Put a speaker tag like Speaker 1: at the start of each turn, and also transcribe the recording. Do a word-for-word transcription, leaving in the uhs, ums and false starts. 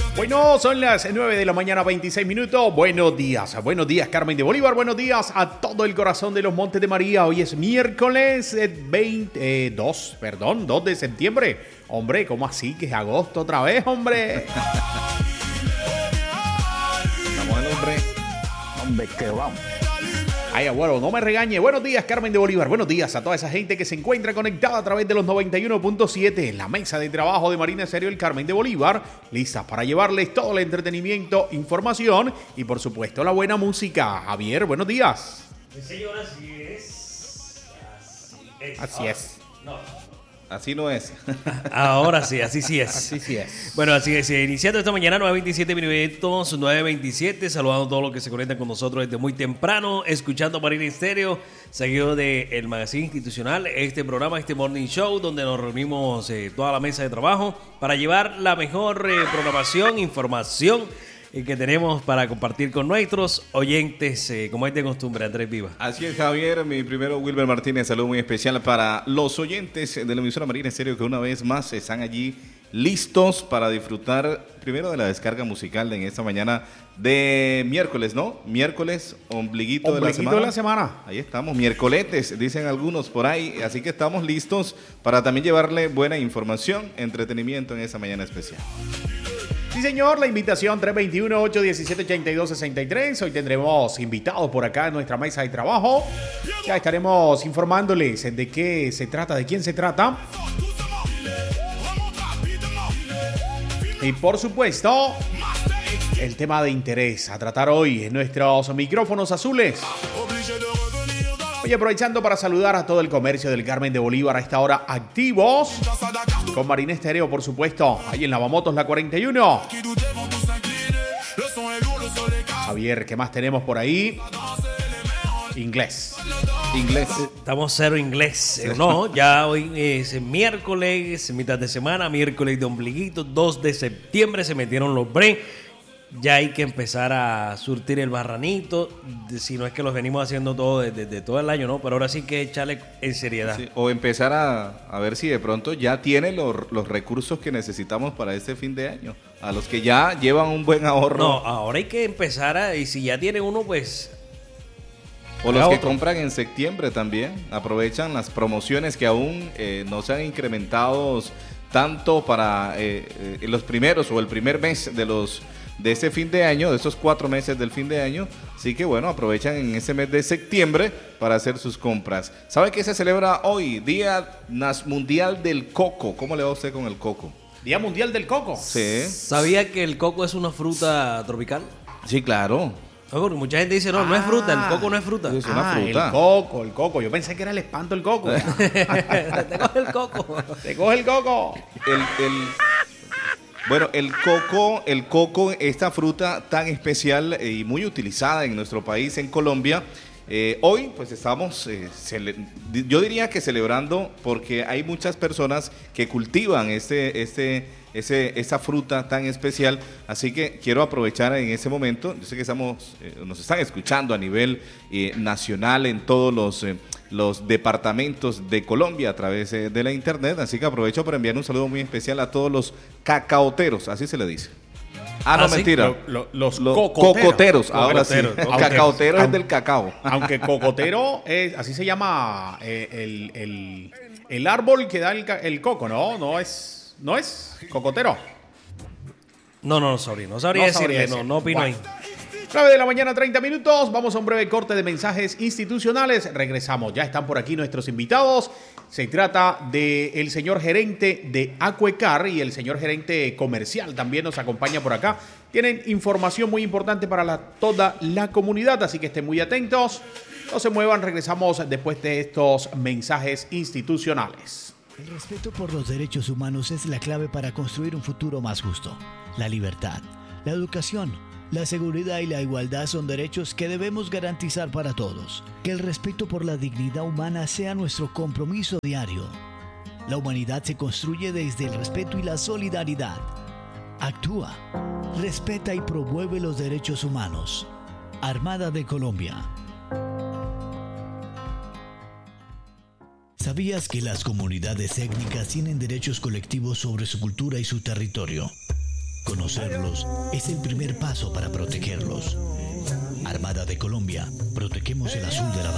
Speaker 1: Bueno, son las nueve de la mañana, veintiséis minutos. Buenos días, buenos días Carmen de Bolívar, buenos días a todo el corazón de los Montes de María. Hoy es miércoles veintidós, perdón, dos de septiembre. Hombre, ¿cómo así que es agosto otra vez, hombre?
Speaker 2: Vamos al hombre.
Speaker 3: Hombre, que vamos.
Speaker 1: Ay, abuelo, no me regañe. Buenos días, Carmen de Bolívar. Buenos días a toda esa gente que se encuentra conectada a través de los noventa y uno punto siete en la mesa de trabajo de Marina Estéreo El Carmen de Bolívar, listas para llevarles todo el entretenimiento, información y, por supuesto, la buena música. Javier, buenos días.
Speaker 4: Sí, señor, así es. Así es.
Speaker 1: Así es.
Speaker 4: No.
Speaker 2: Así no es.
Speaker 4: Ahora sí, así sí es.
Speaker 2: Así sí es.
Speaker 4: Bueno, así es. Iniciando esta mañana, nueve veintisiete minutos, nueve veintisiete. Saludando a todos los que se conectan con nosotros desde muy temprano, escuchando Marina Estéreo, seguido del magazine institucional, este programa, este morning show, donde nos reunimos eh, toda la mesa de trabajo para llevar la mejor eh, programación, información eh, que tenemos para compartir con nuestros oyentes, eh, como es de costumbre. Andrés Viva.
Speaker 2: Así es, Javier. Mi primero, Wilber Martínez. Saludo muy especial para los oyentes de la emisora Marina Estéreo, que una vez más están allí listos para disfrutar primero de la descarga musical en esta mañana de miércoles, ¿no? Miércoles, ombliguito, de la semana.
Speaker 1: de la semana.
Speaker 2: Ahí estamos, miércoletes, dicen algunos por ahí. Así que estamos listos para también llevarle buena información, entretenimiento en esta mañana especial.
Speaker 1: Sí, señor, la invitación tres dos uno, ocho uno siete, ocho dos seis tres. Hoy tendremos invitados por acá en nuestra mesa de trabajo. Ya estaremos informándoles de qué se trata, de quién se trata. Y por supuesto, el tema de interés a tratar hoy en nuestros micrófonos azules. Hoy aprovechando para saludar a todo el comercio del Carmen de Bolívar a esta hora activos. Con Marina Estéreo, por supuesto, ahí en Lavamotos La cuarenta y uno. Javier, ¿qué más tenemos por ahí? Inglés.
Speaker 2: Inglés.
Speaker 4: Estamos cero inglés. Eh, no, ya hoy es miércoles, mitad de semana, miércoles de ombliguito, dos de septiembre, se metieron los breaks. Ya hay que empezar a surtir el barranito, si no es que los venimos haciendo todo desde, desde todo el año, ¿no? Pero ahora sí que echarle en seriedad.
Speaker 2: Sí, o empezar a, a ver si de pronto ya tiene los, los recursos que necesitamos para este fin de año. A los que ya llevan un buen ahorro.
Speaker 4: No, ahora hay que empezar a, y si ya tiene uno, pues...
Speaker 2: O los que compran en septiembre también, aprovechan las promociones que aún eh, no se han incrementado tanto para eh, eh, los primeros o el primer mes de los de este fin de año, de estos cuatro meses del fin de año. Así que bueno, aprovechan en ese mes de septiembre para hacer sus compras. ¿Sabe qué se celebra hoy? Día Mundial del Coco. ¿Cómo le va a usted con el coco?
Speaker 1: Día Mundial del Coco.
Speaker 2: Sí.
Speaker 4: ¿Sabía que el coco es una fruta tropical?
Speaker 2: Sí, claro.
Speaker 4: No, porque mucha gente dice, no, no es fruta, el coco no es fruta.
Speaker 2: Es una
Speaker 1: Ah,
Speaker 2: fruta.
Speaker 1: el coco, el coco. Yo pensé que era el espanto el coco.
Speaker 4: Te coge el coco.
Speaker 1: Te coge el coco.
Speaker 2: El, el, bueno, el coco, el coco, esta fruta tan especial y muy utilizada en nuestro país, en Colombia. Eh, hoy, pues estamos, eh, cele- yo diría que celebrando, porque hay muchas personas que cultivan este, este, ese, esa fruta tan especial. Así que quiero aprovechar en ese momento. Yo sé que estamos, eh, nos están escuchando a nivel eh, nacional en todos los eh, los departamentos de Colombia a través eh, de la internet, así que aprovecho para enviar un saludo muy especial a todos los cacaoteros, así se le dice. Ah, no,
Speaker 4: ¿Ah, sí?
Speaker 2: mentira.
Speaker 1: Lo- lo- los
Speaker 2: Los
Speaker 1: cocoteros.
Speaker 2: cocoteros, ahora sí.
Speaker 1: Cocoteros, cocoteros.
Speaker 2: Cacaotero es
Speaker 1: Aunque-
Speaker 2: del cacao.
Speaker 1: Aunque cocotero, es, así se llama eh, el, el, el árbol que da el, ca- el coco, ¿no? No es, no es cocotero.
Speaker 4: No, no, sorry, no sabría
Speaker 1: No
Speaker 4: decirle,
Speaker 1: sabría
Speaker 4: no,
Speaker 1: decir.
Speaker 4: no opino
Speaker 1: Bueno.
Speaker 4: ahí.
Speaker 1: nueve de la mañana, treinta minutos. Vamos a un breve corte de mensajes institucionales. Regresamos. Ya están por aquí nuestros invitados. Se trata del señor gerente de Acuecar y el señor gerente comercial también nos acompaña por acá. Tienen información muy importante para la, toda la comunidad, así que estén muy atentos. No se muevan, regresamos después de estos mensajes institucionales.
Speaker 5: El respeto por los derechos humanos es la clave para construir un futuro más justo. La libertad, la educación, la seguridad y la igualdad son derechos que debemos garantizar para todos. Que el respeto por la dignidad humana sea nuestro compromiso diario. La humanidad se construye desde el respeto y la solidaridad. Actúa, respeta y promueve los derechos humanos. Armada de Colombia. ¿Sabías que las comunidades étnicas tienen derechos colectivos sobre su cultura y su territorio? Conocerlos es el primer paso para protegerlos. Armada de Colombia, protegemos el azul de la bandera.